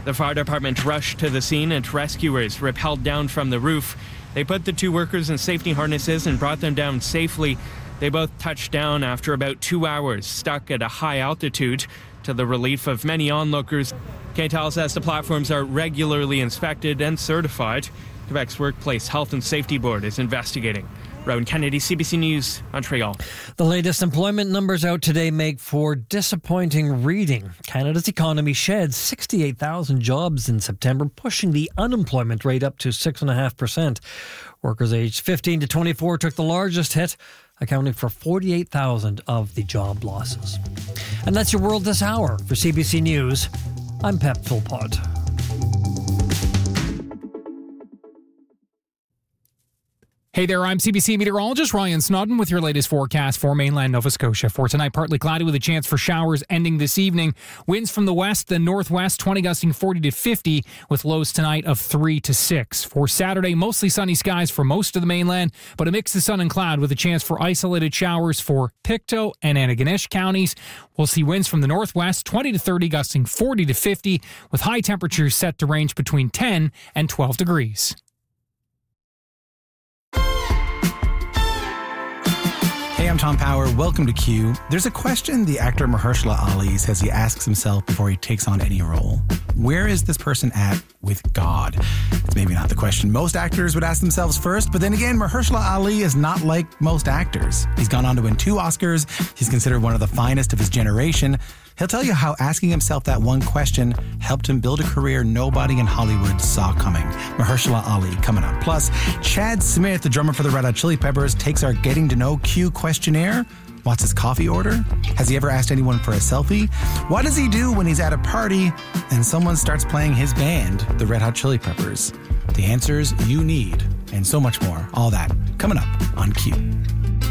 The fire department rushed to the scene and rescuers rappelled down from the roof. They put the two workers in safety harnesses and brought them down safely. They both touched down after about 2 hours, stuck at a high altitude, to the relief of many onlookers. KTEL says the platforms are regularly inspected and certified. Quebec's Workplace Health and Safety Board is investigating. Rowan Kennedy, CBC News, Montreal. The latest employment numbers out today make for disappointing reading. Canada's economy shed 68,000 jobs in September, pushing the unemployment rate up to 6.5%. Workers aged 15 to 24 took the largest hit, accounting for 48,000 of the job losses. And that's your world this hour. For CBC News, I'm Pep Philpott. Hey there, I'm CBC meteorologist Ryan Snodden with your latest forecast for mainland Nova Scotia. For tonight, partly cloudy with a chance for showers ending this evening. Winds from the west and northwest, 20 gusting 40 to 50, with lows tonight of 3 to 6. For Saturday, mostly sunny skies for most of the mainland, but a mix of sun and cloud with a chance for isolated showers for Pictou and Antigonish counties. We'll see winds from the northwest, 20 to 30, gusting 40 to 50, with high temperatures set to range between 10 and 12 degrees. Hey, I'm Tom Power. Welcome to Q. There's a question the actor Mahershala Ali says he asks himself before he takes on any role. Where is this person at with God? It's maybe not the question most actors would ask themselves first, but then again, Mahershala Ali is not like most actors. He's gone on to win 2 Oscars. He's considered one of the finest of his generation. He'll tell you how asking himself that one question helped him build a career nobody in Hollywood saw coming. Mahershala Ali coming up. Plus, Chad Smith, the drummer for the Red Hot Chili Peppers, takes our Getting to Know Q questionnaire. What's his coffee order? Has he ever asked anyone for a selfie? What does he do when he's at a party and someone starts playing his band, the Red Hot Chili Peppers? The answers you need, and so much more. All that coming up on Q.